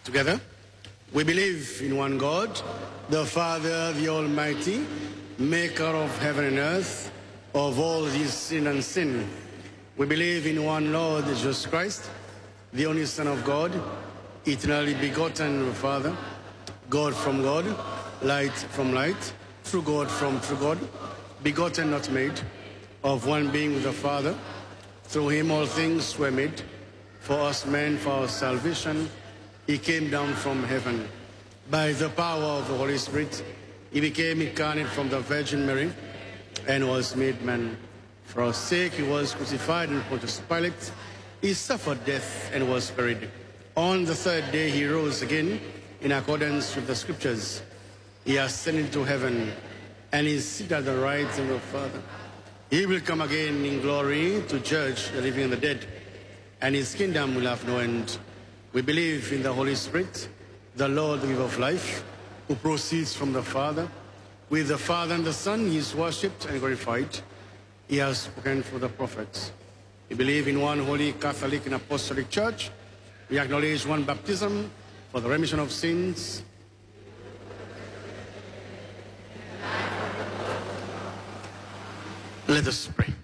Together, we believe in one God, the Father, the Almighty, maker of heaven and earth, of all that is seen and unseen. We believe in one Lord, Jesus Christ, the only Son of God, eternally begotten of the Father, God from God, light from light, true God from true God, begotten, not made, of one being with the Father. Through him all things were made. For us men, for our salvation, he came down from heaven. By the power of the Holy Spirit, he became incarnate from the Virgin Mary and was made man. For our sake, he was crucified in Pontius Pilate. He suffered death and was buried. On the third day, he rose again in accordance with the scriptures. He ascended to heaven and is seated at the right hand of the Father. He will come again in glory to judge the living and the dead, and his kingdom will have no end. We believe in the Holy Spirit, the Lord, the giver of life, who proceeds from the Father. With the Father and the Son, he is worshipped and glorified. He has spoken through the prophets. We believe in one holy Catholic and Apostolic Church. We acknowledge one baptism for the remission of sins. Let us pray.